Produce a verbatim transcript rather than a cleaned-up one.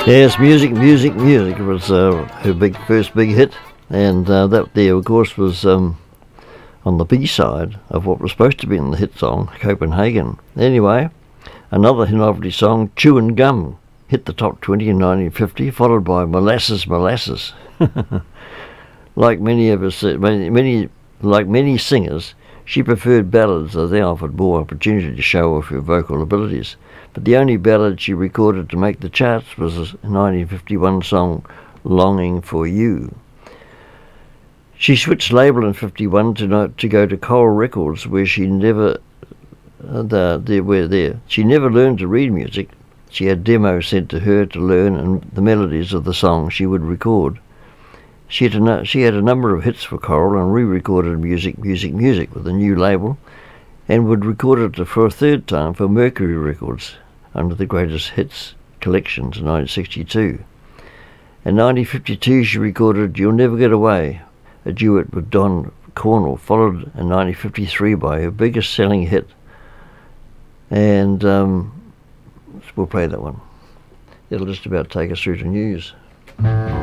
Yes, Music, Music, Music was uh, her big first big hit, and uh, that there, of course, was um, on the B side of what was supposed to be in the hit song, Copenhagen. Anyway, another novelty song, Chewin' Gum, hit the top twenty in nineteen fifty, followed by Molasses, Molasses. Like many of us, many, many, like many singers, she preferred ballads as they offered more opportunity to show off her vocal abilities. But the only ballad she recorded to make the charts was a nineteen fifty-one song, Longing for You. She switched label in fifty-one to not, to go to Coral Records, where she never uh, the, the, where there she never learned to read music. She had demos sent to her to learn and the melodies of the song she would record. She had, a, she had a number of hits for Coral and re-recorded Music, Music, Music with a new label, and would record it for a third time for Mercury Records under the Greatest Hits collections in nineteen sixty-two. In nineteen fifty-two she recorded You'll Never Get Away, a duet with Don Cornell, followed in nineteen fifty-three by her biggest selling hit. And um, we'll play that one. It'll just about take us through to news.